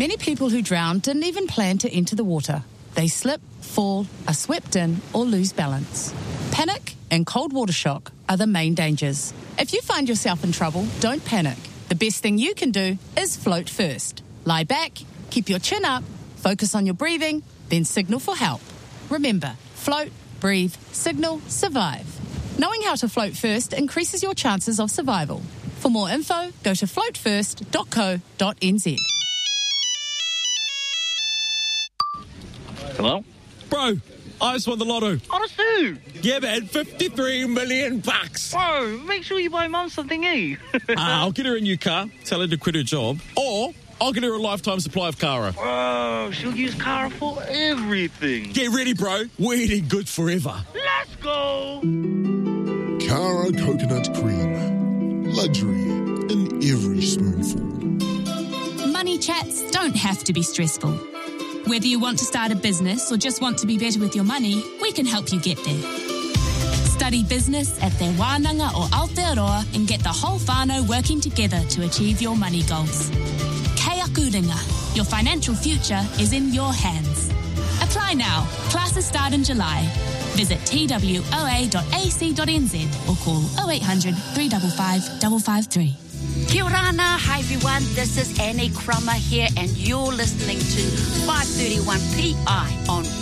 Many people who drown didn't even plan to enter the water. They slip, fall, are swept in, or lose balance. Panic and cold water shock are the main dangers. If you find yourself in trouble, don't panic. The best thing you can do is float first. Lie back, keep your chin up, focus on your breathing, then signal for help. Remember, float, breathe, signal, survive. Knowing how to float first increases your chances of survival. For more info, go to floatfirst.co.nz. Hello? Bro, I just won the lotto. Honestly? Yeah, man, 53 million bucks. Bro, make sure you buy Mum something, eh? I'll get her a new car, tell her to quit her job, or I'll get her a lifetime supply of Cara. Bro, she'll use Cara for everything. Get ready, bro. We're eating good forever. Let's go! Cara coconut cream. Luxury in every spoonful. Money chats don't have to be stressful. Whether you want to start a business or just want to be better with your money, we can help you get there. Study business at Te Wānanga or Aotearoa and get the whole whānau working together to achieve your money goals. Kei aku ringa. Your financial future is in your hands. Apply now. Classes start in July. Visit twoa.ac.nz or call 0800 355 553. Kia ora ana, hi everyone, this is Annie Crummer here and you're listening to 531 PI on